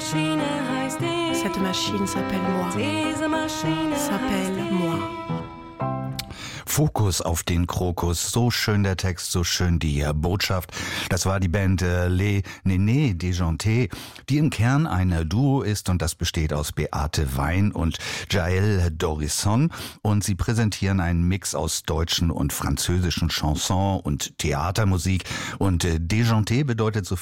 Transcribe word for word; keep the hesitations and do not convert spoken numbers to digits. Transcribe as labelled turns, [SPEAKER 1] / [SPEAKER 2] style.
[SPEAKER 1] Cette machine s'appelle moi. S'appelle moi.
[SPEAKER 2] Fokus auf den Krokus. So schön der Text, so schön die Botschaft. Das war die Band äh, Les Nénés Déjantés, die im Kern ein Duo ist und das besteht aus Beate Wein und Jaël Dorisson. Und sie präsentieren einen Mix aus deutschen und französischen Chanson und Theatermusik. Und äh, Déjanté bedeutet so